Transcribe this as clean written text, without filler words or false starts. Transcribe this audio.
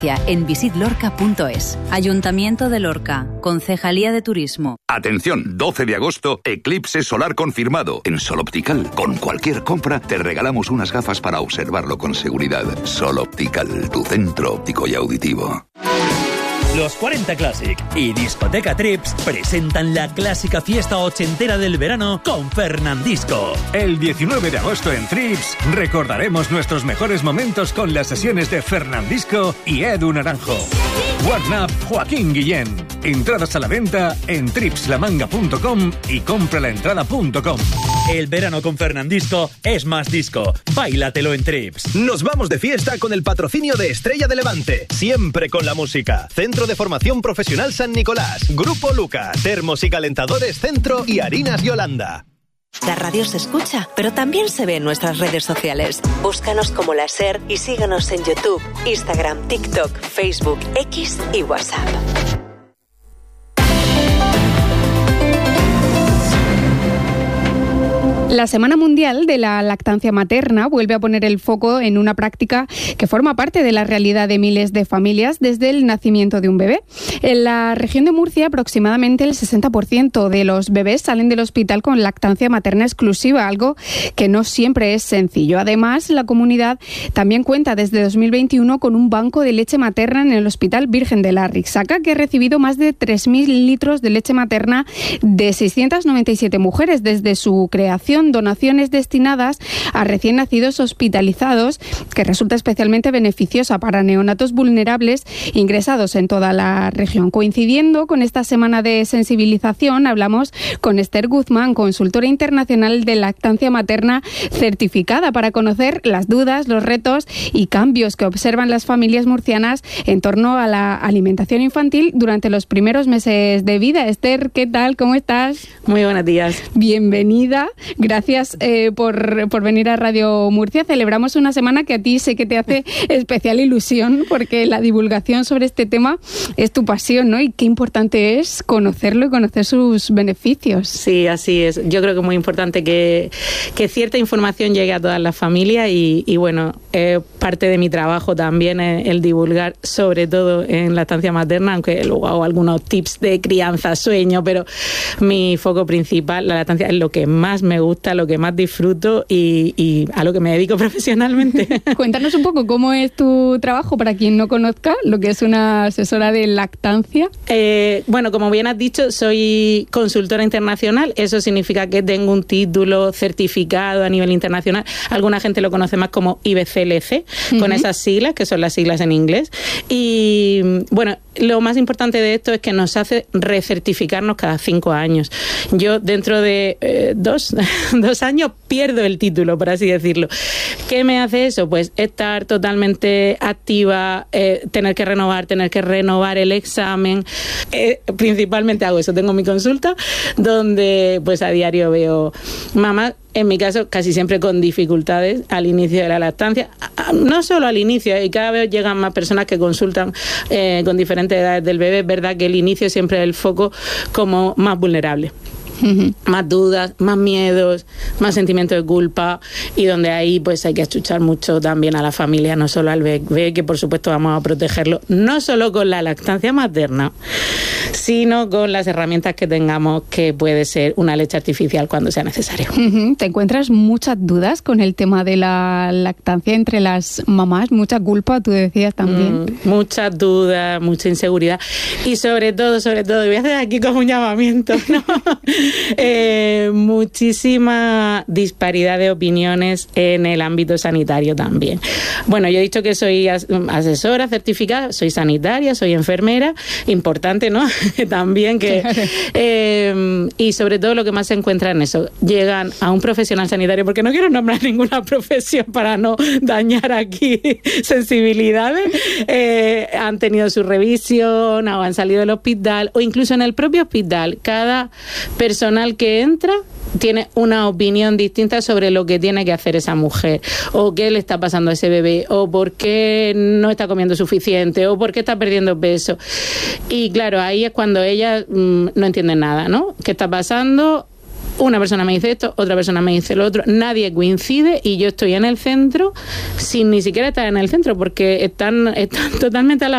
en visitlorca.es. Ayuntamiento de Lorca, Concejalía de Turismo. Atención, 12 de agosto, eclipse solar confirmado. En Sol Optical, con cualquier compra, te regalamos unas gafas para observarlo con seguridad. Sol Optical, tu centro óptico y auditivo. Los 40 Classic y Discoteca Trips presentan la clásica fiesta ochentera del verano con Fernandisco. El 19 de agosto en Trips recordaremos nuestros mejores momentos con las sesiones de Fernandisco y Edu Naranjo. Warn Up Joaquín Guillén. Entradas a la venta en tripslamanga.com y compralaentrada.com. El verano con Fernandisco es más disco. Báilatelo en Trips. Nos vamos de fiesta con el patrocinio de Estrella de Levante. Siempre con la música. Centro de Formación Profesional San Nicolás. Grupo Luca. Termos y calentadores Centro y Harinas Yolanda. La radio se escucha, pero también se ve en nuestras redes sociales. Búscanos como La SER y síguenos en YouTube, Instagram, TikTok, Facebook, X y WhatsApp. La Semana Mundial de la Lactancia Materna vuelve a poner el foco en una práctica que forma parte de la realidad de miles de familias desde el nacimiento de un bebé. En la región de Murcia, aproximadamente el 60% de los bebés salen del hospital con lactancia materna exclusiva, algo que no siempre es sencillo. Además, la comunidad también cuenta desde 2021 con un banco de leche materna en el Hospital Virgen de la Rixaca, que ha recibido más de 3.000 litros de leche materna de 697 mujeres desde su creación. Donaciones destinadas a recién nacidos hospitalizados, que resulta especialmente beneficiosa para neonatos vulnerables ingresados en toda la región. Coincidiendo con esta semana de sensibilización, hablamos con Esther Guzmán, consultora internacional de lactancia materna certificada, para conocer las dudas, los retos y cambios que observan las familias murcianas en torno a la alimentación infantil durante los primeros meses de vida. Esther, ¿qué tal? ¿Cómo estás? Muy buenos días. Bienvenida. Gracias por venir a Radio Murcia. Celebramos una semana que a ti sé que te hace especial ilusión, porque la divulgación sobre este tema es tu pasión, ¿no? Y qué importante es conocerlo y conocer sus beneficios. Sí, así es. Yo creo que es muy importante que cierta información llegue a todas las familias y bueno, parte de mi trabajo también es el divulgar, sobre todo en lactancia materna, aunque luego hago algunos tips de crianza, sueño, pero mi foco principal, la lactancia, es lo que más me gusta, lo que más disfruto y a lo que me dedico profesionalmente. Cuéntanos un poco cómo es tu trabajo para quien no conozca lo que es una asesora de lactancia. Bueno, como bien has dicho, soy consultora internacional. Eso significa que tengo un título certificado a nivel internacional. Alguna gente lo conoce más como IBCLC, con esas siglas, que son las siglas en inglés. Y bueno, lo más importante de esto es que nos hace recertificarnos cada 5 años. Yo dentro de 2 años pierdo el título, por así decirlo. ¿Qué me hace eso? Pues estar totalmente activa, tener que renovar el examen. Principalmente hago eso, tengo mi consulta donde pues a diario veo mamás, en mi caso casi siempre con dificultades al inicio de la lactancia, no solo al inicio, y cada vez llegan más personas que consultan con diferentes edades del bebé. Es verdad que el inicio siempre es el foco como más vulnerable. Más dudas, más miedos, más sentimiento de culpa, y donde ahí pues hay que achuchar mucho también a la familia, no solo al bebé, que por supuesto vamos a protegerlo, no solo con la lactancia materna, sino con las herramientas que tengamos, que puede ser una leche artificial cuando sea necesario. ¿Te encuentras muchas dudas con el tema de la lactancia entre las mamás? Mucha culpa, tú decías también. Muchas dudas, mucha inseguridad y sobre todo, voy a hacer aquí como un llamamiento, ¿no? Muchísima disparidad de opiniones en el ámbito sanitario también. Bueno, yo he dicho que soy asesora certificada, soy sanitaria, soy enfermera, importante, ¿no? También que y sobre todo lo que más se encuentra en eso, llegan a un profesional sanitario, porque no quiero nombrar ninguna profesión para no dañar aquí sensibilidades, han tenido su revisión o han salido del hospital, o incluso en el propio hospital, cada personal que entra tiene una opinión distinta sobre lo que tiene que hacer esa mujer, o qué le está pasando a ese bebé, o por qué no está comiendo suficiente, o por qué está perdiendo peso. Y claro, ahí es cuando ellas no entienden nada, ¿no? ¿Qué está pasando? una persona me dice esto, otra persona me dice lo otro, nadie coincide y yo estoy en el centro sin ni siquiera estar en el centro porque están totalmente a la